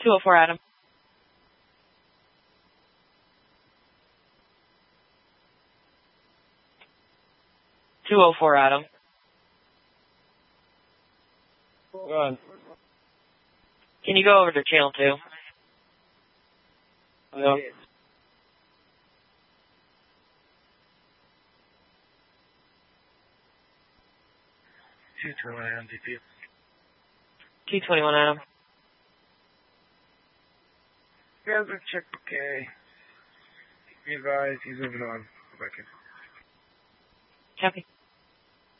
204 Adam. Adam. Go on. Can you go over to channel 2? No. 221 Adam, DP. 221 Adam. Guys, let's check. Okay. Be advised, he's moving on. Go back in. Copy.